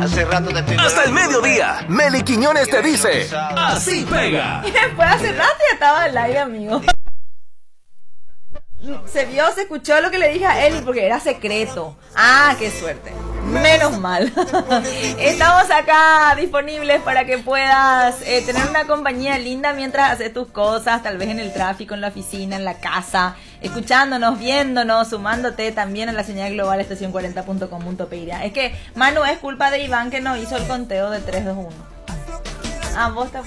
Hace rato te estoy Hasta el mediodía, Meli Quiñones te dice, así pega. Y después hace rato ya estaba al aire, amigo. Se vio, se escuchó lo que le dije a Eli porque era secreto. Ah, qué suerte. Menos mal. Estamos acá disponibles para que puedas tener una compañía linda mientras haces tus cosas, tal vez en el tráfico, en la oficina, en la casa, escuchándonos, viéndonos, sumándote también a la señal global estacion40.com.py. Es que, Manu, es culpa de Iván que no hizo el conteo de 3, 2, 1. Ah, vos estás...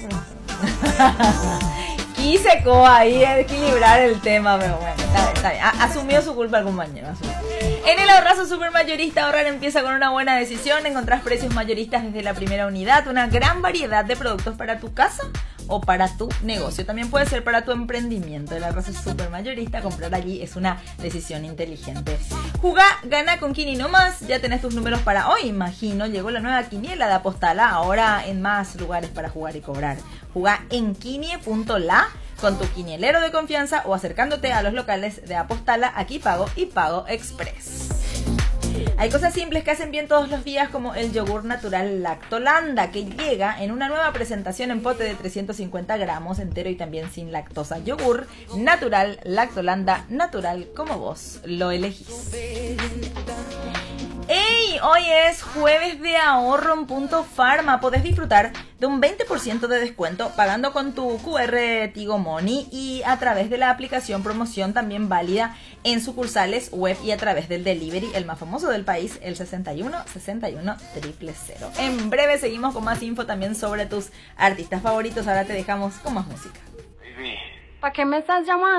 Quise ahí equilibrar el tema, pero bueno, está bien. Asumió su culpa el compañero. En el ahorrazo supermayorista, ahorrar empieza con una buena decisión. Encontrás precios mayoristas desde la primera unidad, una gran variedad de productos para tu casa o para tu negocio. También puede ser para tu emprendimiento. El ahorrazo supermayorista, comprar allí es una decisión inteligente. Jugá, gana con Kini nomás. Ya tenés tus números para hoy, imagino. Llegó la nueva quiniela de Apostala, ahora en más lugares para jugar y cobrar. Jugá en Kini.la con tu quinielero de confianza o acercándote a los locales de Apostala, Aquí Pago y Pago Express. Hay cosas simples que hacen bien todos los días, como el yogur natural Lactolanda, que llega en una nueva presentación en pote de 350 gramos, entero y también sin lactosa. Yogur natural Lactolanda, natural como vos lo elegís. ¡Ey! Hoy es jueves de ahorro en Punto Pharma. Podés disfrutar de un 20% de descuento pagando con tu QR Tigo Money y a través de la aplicación promoción también válida en sucursales web y a través del delivery, el más famoso del país, el 61 61 000. En breve seguimos con más info también sobre tus artistas favoritos. Ahora te dejamos con más música. ¿Para qué me estás llamando?